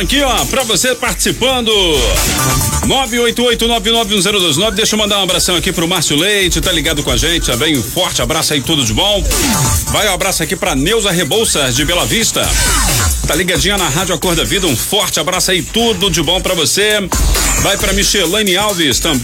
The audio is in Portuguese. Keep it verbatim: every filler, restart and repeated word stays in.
Aqui, ó, pra você participando. nove oito oito nove nove um zero dois nove. Deixa eu mandar um abração aqui pro Márcio Leite, tá ligado com a gente também. Um forte abraço aí, tudo de bom. Vai um abraço aqui pra Neuza Rebouças de Bela Vista. Tá ligadinha na Rádio Acorda Vida. Um forte abraço aí, tudo de bom pra você. Vai pra Michelane Alves também.